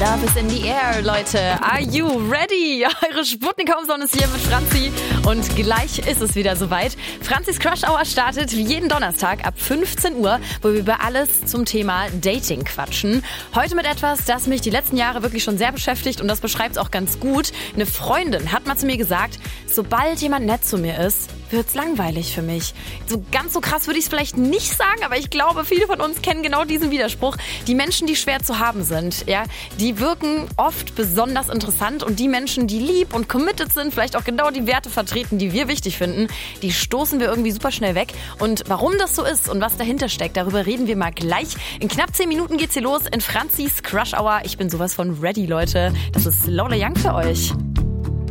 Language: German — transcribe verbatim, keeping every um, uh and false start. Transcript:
Love is in the air, Leute. Are you ready? Eure Sputnik-Homezone ist hier mit Franzi und gleich ist es wieder soweit. Franzis Crush Hour startet jeden Donnerstag ab fünfzehn Uhr, wo wir über alles zum Thema Dating quatschen. Heute mit etwas, das mich die letzten Jahre wirklich schon sehr beschäftigt und das beschreibt es auch ganz gut. Eine Freundin hat mal zu mir gesagt, sobald jemand nett zu mir ist, wird's langweilig für mich. So ganz so krass würde ich es vielleicht nicht sagen, aber ich glaube, viele von uns kennen genau diesen Widerspruch. Die Menschen, die schwer zu haben sind, ja, die wirken oft besonders interessant und die Menschen, die lieb und committed sind, vielleicht auch genau die Werte vertreten, die wir wichtig finden, die stoßen wir irgendwie super schnell weg. Und warum das so ist und was dahinter steckt, darüber reden wir mal gleich. In knapp zehn Minuten geht's hier los in Franzis Crush Hour. Ich bin sowas von ready, Leute. Das ist Lola Young für euch.